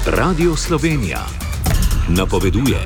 Radio Slovenija napoveduje.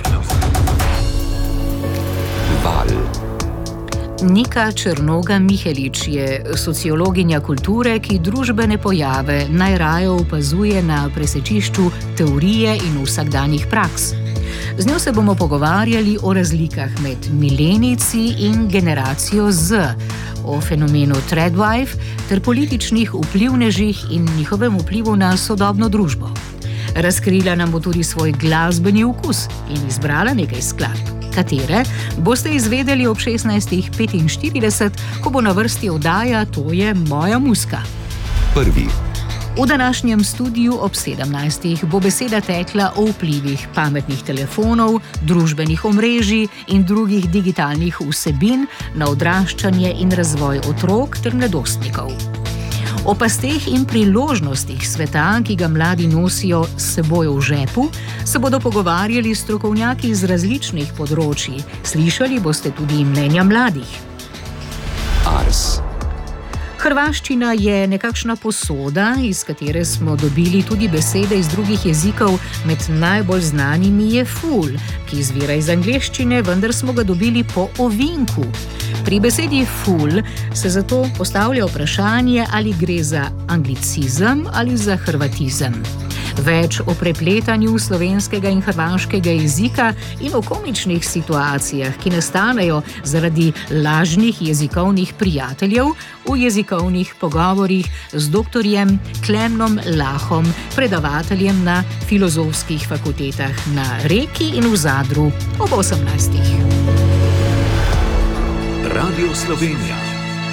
Val. Nika Črnoga-Mihelič je sociologinja kulture, ki družbene pojave najraje opazuje na presečišču teorije in vsakdanjih praks. Z njo se bomo pogovarjali o razlikah med milenijci in generacijo Z, o fenomenu Threadwife ter političnih vplivnežih in njihovem vplivu na sodobno družbo. Razkrila nam bo tudi svoj glasbeni okus in izbrala nekaj skladb, katere boste izvedeli ob 16:45, ko bo na vrsti oddaja To je moja muzika. Prvi. V današnjem studiu ob 17. bo beseda tekla o vplivih pametnih telefonov, družbenih omrežij in drugih digitalnih vsebin na odraščanje in razvoj otrok ter mladostnikov. O pasteh in priložnostih sveta, ki ga mladi nosijo s seboj v žepu, se bodo pogovarjali strokovnjaki z različnih področji. Slišali boste tudi mnenja mladih. Ars. Hrvaščina je nekakšna posoda, iz katere smo dobili tudi besede iz drugih jezikov. Med najbolj znanimi je ful, ki izvira iz angleščine, vendar smo ga dobili po ovinku. Pri besedi ful se zato postavlja vprašanje, ali gre za anglicizem ali za hrvatizem. Več o prepletanju slovenskega in hrvaškega jezika in o komičnih situacijah, ki nastanejo zaradi lažnih jezikovnih prijateljev, v jezikovnih pogovorih z doktorjem Klemnom Lahom, predavateljem na filozofskih fakultetah na Reki in v Zadru ob 18. Radio Slovenija